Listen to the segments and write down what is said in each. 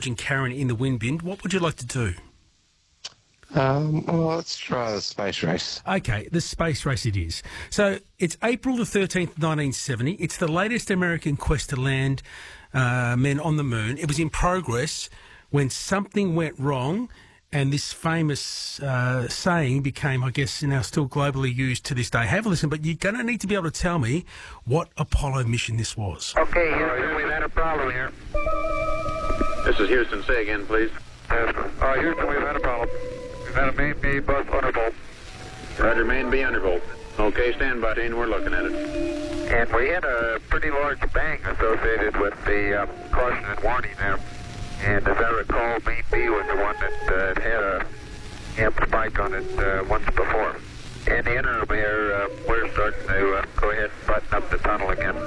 and Karen in the wind bin. What would you like to do? Well, let's try the space race. Okay, the space race it is. So it's April the 13th, 1970. It's the latest American quest to land men on the moon. It was in progress when something went wrong, and this famous saying became, I guess, now still globally used to this day. Have a listen, but you're going to need to be able to tell me what Apollo mission this was. Okay, Houston, we've had a problem here. This is Houston. Say again, please. Houston, we've had a problem. We've had a main B bus undervolt. Roger, main B undervolt. Okay, stand by, Dean. We're looking at it. And we had a pretty large bang associated with the caution and warning there. And as I recall, main B was the one that had a amp spike on it once before. In the interim here, we're starting to go ahead and button up the tunnel again.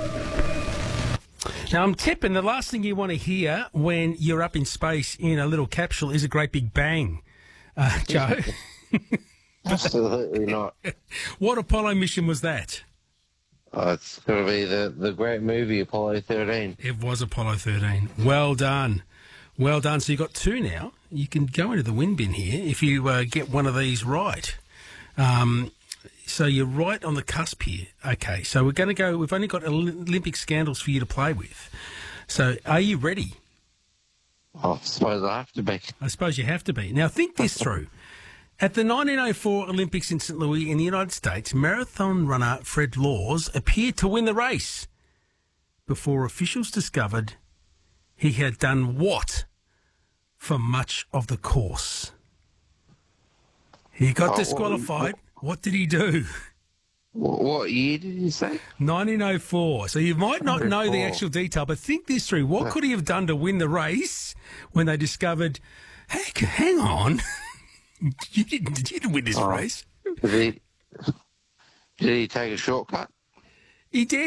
Now, I'm tipping the last thing you want to hear when you're up in space in a little capsule is a great big bang, Joe. Absolutely not. What Apollo mission was that? It's going to be the great movie Apollo 13. It was Apollo 13. Well done. Well done. So you've got two now. You can go into the wind bin here if you get one of these right. So you're right on the cusp here. Okay, so we're going to go. We've only got Olympic scandals for you to play with. So are you ready? I suppose I have to be. I suppose you have to be. Now think this through. At the 1904 Olympics in St. Louis in the United States, marathon runner Fred Laws appeared to win the race before officials discovered he had done what for much of the course? He got disqualified. What did he do? What year did you say? 1904. So you might not know the actual detail, but think this through. What could he have done to win the race when they discovered, hey, hang on, you didn't win this race? Did he take a shortcut? He did.